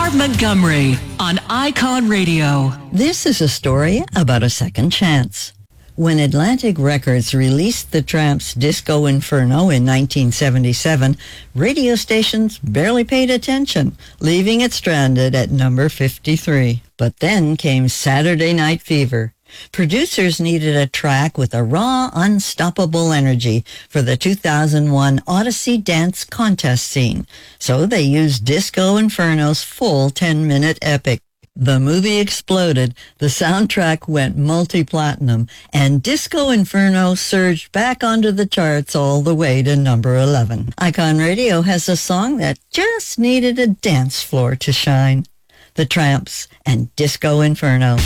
Montgomery on Icon Radio. This is a story about a second chance. When Atlantic Records released the Tramps' Disco Inferno in 1977, radio stations barely paid attention, leaving it stranded at number 53. But then came Saturday Night Fever. Producers needed a track with a raw, unstoppable energy for the 2001 Odyssey Dance Contest scene, so they used Disco Inferno's full 10-minute epic. The movie exploded, the soundtrack went multi-platinum, and Disco Inferno surged back onto the charts all the way to number 11. Icon Radio has a song that just needed a dance floor to shine. The Tramps and Disco Inferno.